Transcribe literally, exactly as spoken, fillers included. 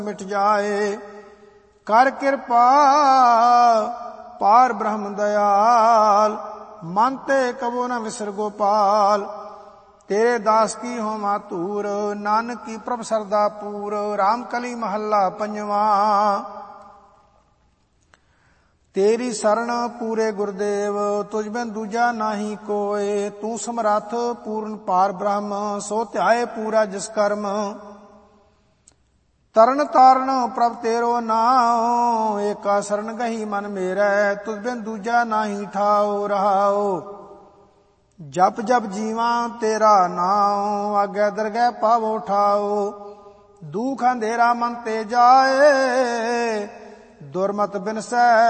मिट जाए। कर कृपा पार ब्रह्म दयाल, मन ते कबो न विसर गोपाल। तेरे दास की हो मातूर, नानक की प्रभ सरदा पूर। राम कली महला पंजवा। तेरी शरण पूरे गुरदेव, तुझ बिन दूजा नाही कोय। तू समरथ पूर्ण पार ब्रह्म, सो ध्याए पूरा जिस कर्म। तरन तारण प्रभ तेरो नाम, एका शरण गही मन मेरै। तुझ बिन दूजा नाही ठाओ रहाओ। जप जप जीवा तेरा नाम, आगे दरगह पावो ठाओ। दुख अंधेरा मन ते जाए, दुर्मत बिनसै